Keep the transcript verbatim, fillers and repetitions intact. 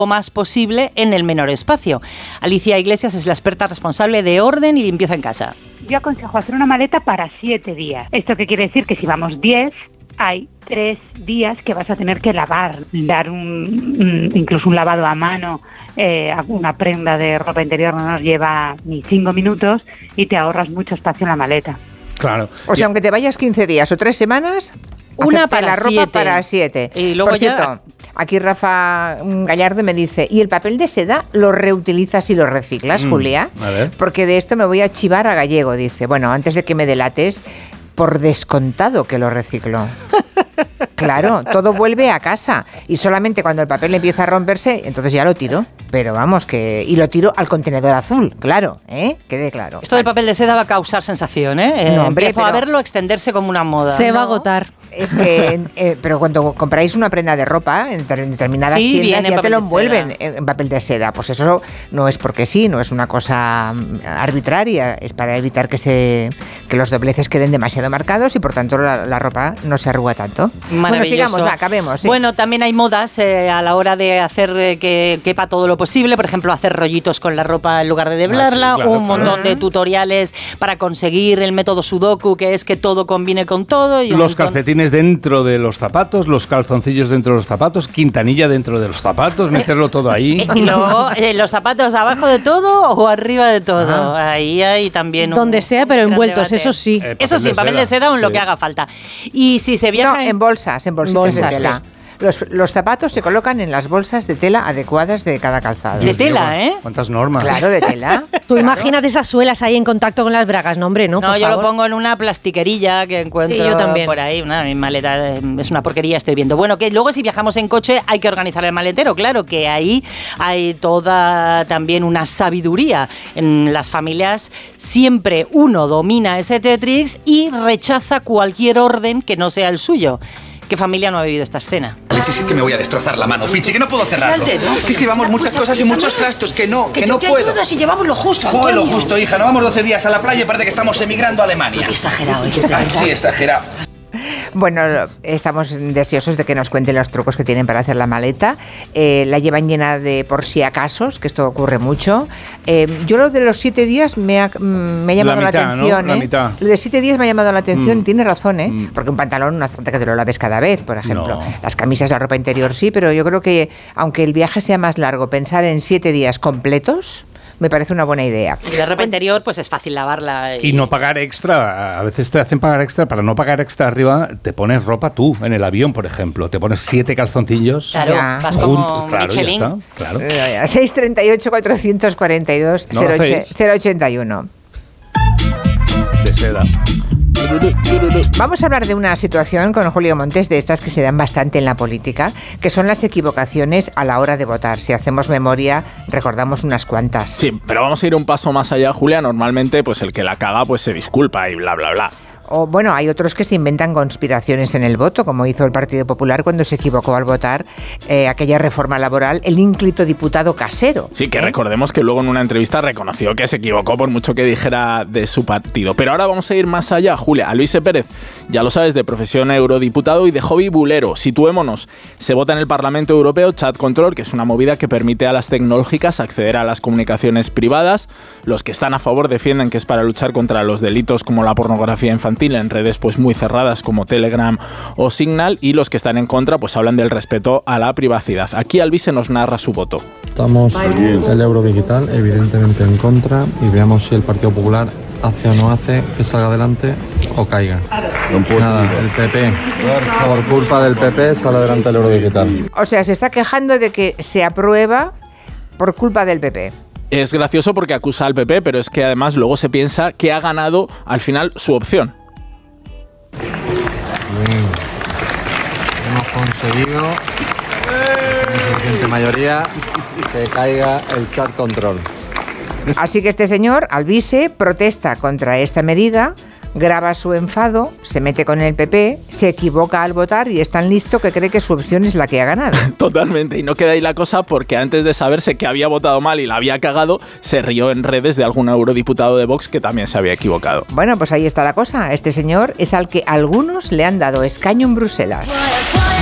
más posible en el menor espacio. Alicia Iglesias es la experta responsable de orden y limpieza en casa. Yo aconsejo hacer una maleta para siete días. ¿Esto qué quiere decir? Que si vamos diez, hay tres días que vas a tener que lavar, dar un, un incluso un lavado a mano. Eh, una prenda de ropa interior no nos lleva ni cinco minutos y te ahorras mucho espacio en la maleta. Claro. O sea, aunque te vayas quince días o tres semanas, una para la ropa siete. para siete. Y luego Por cierto, ya... aquí Rafa Gallardo me dice, ¿y el papel de seda lo reutilizas y lo reciclas, mm, Julia? A ver. Porque de esto me voy a chivar a Gallego, dice. Bueno, antes de que me delates, por descontado que lo reciclo. Claro, todo vuelve a casa y solamente cuando el papel empieza a romperse, entonces ya lo tiro. Pero vamos, que... Y lo tiro al contenedor azul, claro, ¿eh? Quede claro. Esto del papel de seda va a causar sensación, ¿eh? No, hombre, Empiezo pero... a verlo extenderse como una moda. Se ¿no? va a agotar. Es que, eh, pero cuando compráis una prenda de ropa en determinadas sí, tiendas ya te lo envuelven en, en papel de seda. Pues eso no es porque sí, no es una cosa arbitraria, es para evitar que se que los dobleces queden demasiado marcados y por tanto la, la ropa no se arruga tanto. Bueno, sigamos, va, acabemos. Sí. Bueno, también hay modas eh, a la hora de hacer eh, que quepa todo lo posible, por ejemplo, hacer rollitos con la ropa en lugar de doblarla, ah, sí, claro, un montón claro. de tutoriales para conseguir el método Sudoku, que es que todo combine con todo. Y los montón... calcetines dentro de los zapatos, los calzoncillos dentro de los zapatos, Quintanilla dentro de los zapatos, meterlo todo ahí. Y luego, eh, los zapatos abajo de todo o arriba de todo. Ah. Ahí hay también... Donde un, sea, pero un envueltos, debate. eso sí. Eh, eso sí, papel de seda o en sí. lo que haga falta. Y si se viaja... No, en, en bolsas, en bolsitas bolsas, de tela. Sí. Los, los zapatos se colocan en las bolsas de tela adecuadas de cada calzado. De tela, ¿eh? ¿Cuántas normas? Claro, de tela. Tú claro. imagínate esas suelas ahí en contacto con las bragas, no, hombre, no, No, por yo favor. lo pongo en una plastiquerilla que encuentro sí, yo también. por ahí. Una, mi maleta es una porquería, estoy viendo. Bueno, que luego si viajamos en coche hay que organizar el maletero, claro, que ahí hay toda también una sabiduría. En las familias siempre uno domina ese Tetris y rechaza cualquier orden que no sea el suyo. ¿Qué familia no ha vivido esta escena? Sí, sí que me voy a destrozar la mano, Pichi, que no puedo cerrarlo. Que es que llevamos muchas cosas y muchos trastos, que no, que, que no te puedo. Ayudo si llevamos lo justo, Joder, lo justo, hija, no vamos doce días a la playa y parece que estamos emigrando a Alemania. Qué exagerado, es verdad. Sí, exagerado. Bueno, estamos deseosos de que nos cuenten los trucos que tienen para hacer la maleta. Eh, la llevan llena de por si acasos, que esto ocurre mucho. Eh, yo lo de los siete días me ha, me ha llamado la, mitad, la atención. ¿no? ¿eh? La mitad. Lo de siete días me ha llamado la atención, mm. tiene razón, ¿eh? Mm. Porque un pantalón no hace falta que te lo laves cada vez, por ejemplo. No. Las camisas, la ropa interior sí, pero yo creo que aunque el viaje sea más largo, pensar en siete días completos me parece una buena idea. Y la ropa interior, pues es fácil lavarla. Y... y no pagar extra. A veces te hacen pagar extra. Para no pagar extra arriba, te pones ropa tú, en el avión, por ejemplo. Te pones siete calzoncillos. Claro, ya. vas como juntos, claro, Michelin. Ya está, claro. seis treinta y ocho, cuatrocientos cuarenta y dos, no cero ochenta y uno. De seda. Vamos a hablar de una situación con Julio Montes, de estas que se dan bastante en la política, que son las equivocaciones a la hora de votar. Si hacemos memoria, recordamos unas cuantas. Sí, pero vamos a ir un paso más allá, Julia. Normalmente, pues el que la caga, pues se disculpa y bla, bla, bla. O bueno, hay otros que se inventan conspiraciones en el voto, como hizo el Partido Popular cuando se equivocó al votar eh, aquella reforma laboral, el ínclito diputado Casero. Sí, que ¿eh? recordemos que luego en una entrevista reconoció que se equivocó por mucho que dijera de su partido. Pero ahora vamos a ir más allá, Julia. A Luis Pérez, ya lo sabes, de profesión eurodiputado y de hobby bulero. Situémonos. Se vota en el Parlamento Europeo Chat Control, que es una movida que permite a las tecnológicas acceder a las comunicaciones privadas. Los que están a favor defienden que es para luchar contra los delitos como la pornografía infantil en redes pues muy cerradas como Telegram o Signal, y los que están en contra pues hablan del respeto a la privacidad. Aquí Alvise nos narra su voto. Estamos el euro digital evidentemente en contra y veamos si el Partido Popular hace o no hace que salga adelante o caiga. Nada, el P P, por culpa del P P sale adelante el euro digital. O sea, se está quejando de que se aprueba por culpa del P P. Es gracioso porque acusa al P P, pero es que además luego se piensa que ha ganado al final su opción. Bien. Hemos conseguido con suficiente mayoría que caiga el chat control. Así que este señor, Alvise, protesta contra esta medida, graba su enfado, se mete con el P P, se equivoca al votar y es tan listo que cree que su opción es la que ha ganado. Totalmente, y no queda ahí la cosa porque antes de saberse que había votado mal y la había cagado, se rió en redes de algún eurodiputado de Vox que también se había equivocado. Bueno, pues ahí está la cosa. Este señor es al que algunos le han dado escaño en Bruselas.